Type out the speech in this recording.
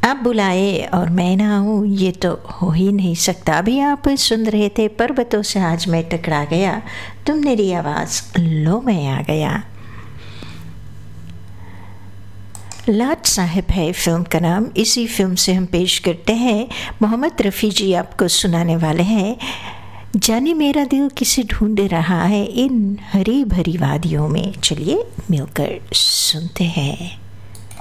आप बुलाए और मैं ना आऊँ, ये तो हो ही नहीं सकता। अभी आप सुन रहे थे पर्वतों से आज मैं टकरा गया, तुम मेरी आवाज़ लो मैं आ गया। लाट साहब है फिल्म का नाम। इसी फिल्म से हम पेश करते हैं, मोहम्मद रफ़ी जी आपको सुनाने वाले हैं, जाने मेरा दिल किसे ढूंढ रहा है इन हरी भरी वादियों में। चलिए मिलकर सुनते हैं।